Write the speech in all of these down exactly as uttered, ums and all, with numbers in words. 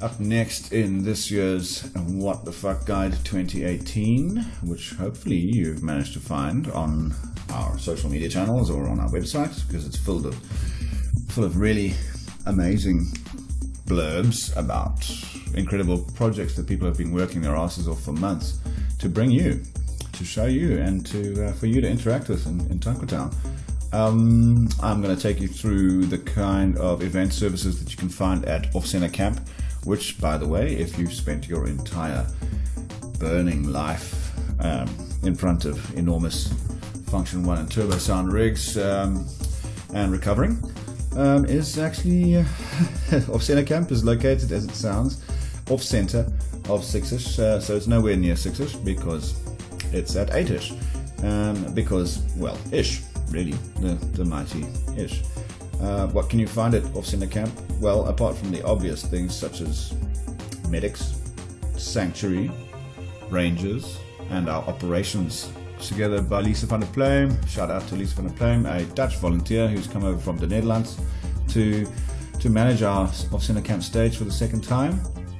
Up next in this year's What the Fuck Guide twenty eighteen, which hopefully you've managed to find on our social media channels or on our website, because it's filled of, full of really amazing blurbs about incredible projects that people have been working their asses off for months to bring you, to show you, and to uh, for you to interact with in, in Tanquetown. Um, I'm going to take you through the kind of event services that you can find at Off Center Camp, which, by the way, if you've spent your entire burning life um, in front of enormous Function One and Turbo Sound rigs um, and recovering, um, is actually uh, Off Center Camp is located, as it sounds, off center of Six-ish, uh, so it's nowhere near Six-ish because it's at Eight-ish, um, because, well, ish, really, the, the mighty ish. Uh, what can you find at Off Center Camp? Well, apart from the obvious things such as medics, sanctuary, rangers, and our operations, together by Lisa van der Pluim. Shout out to Lisa van der Pluim, a Dutch volunteer who's come over from the Netherlands to to manage our Off Center Camp stage for the second time.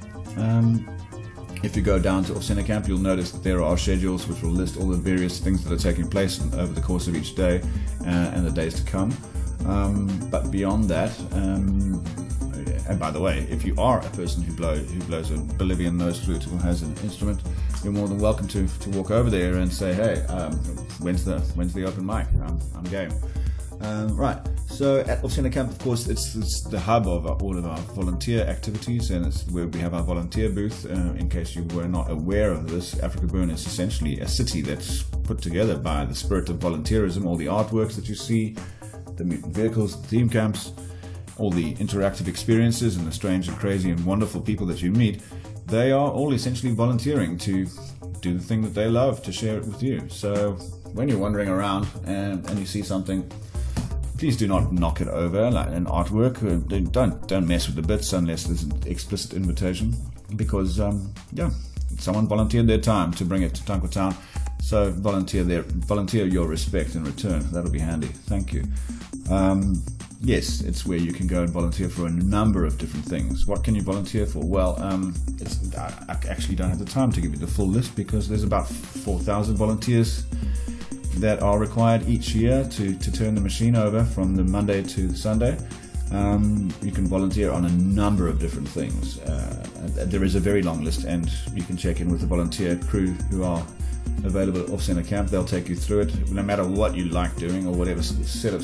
Um, if you go down to Off Center Camp, you'll notice that there are schedules which will list all the various things that are taking place over the course of each day uh, and the days to come. Um, but beyond that, um, and by the way, if you are a person who, blow, who blows a Bolivian nose flute or has an instrument, you're more than welcome to, to walk over there and say, hey, um, when's the when's the open mic? I'm, I'm game. Um, right, so at Off Center Camp, of course, it's, it's the hub of our, all of our volunteer activities, and it's where we have our volunteer booth. Uh, in case you were not aware of this, Africa Burn is essentially a city that's put together by the spirit of volunteerism. All the artworks that you see, the mutant vehicles, the theme camps, all the interactive experiences, and the strange and crazy and wonderful people that you meet, they are all essentially volunteering to do the thing that they love, to share it with you. So when you're wandering around and, and you see something, please do not knock it over like an artwork. Don't don't mess with the bits unless there's an explicit invitation, because um, yeah, someone volunteered their time to bring it to Tanquetown. So volunteer their volunteer your respect in return. That'll be handy. Thank you. Um, yes, it's where you can go and volunteer for a number of different things. What can you volunteer for? Well, um, it's, I, I actually don't have the time to give you the full list, because there's about four thousand volunteers that are required each year to, to turn the machine over from the Monday to the Sunday. Um, you can volunteer on a number of different things. Uh, there is a very long list, and you can check in with the volunteer crew who are available at Off Center Camp. They'll take you through it, no matter what you like doing or whatever set of